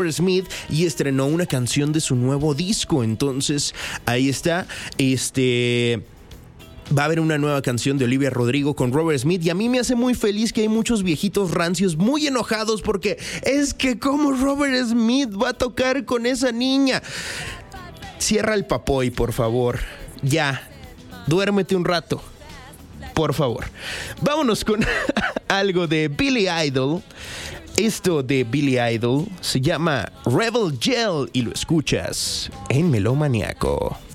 Robert Smith y estrenó una canción de su nuevo disco. Entonces, ahí está. Va a haber una nueva canción de Olivia Rodrigo con Robert Smith y a mí me hace muy feliz que hay muchos viejitos rancios muy enojados porque es que como Robert Smith va a tocar con esa niña. Cierra el papoy, por favor. Ya, duérmete un rato, por favor. Vámonos con algo de Billy Idol. Esto de Billy Idol se llama Rebel Yell y lo escuchas en Melómaniaco.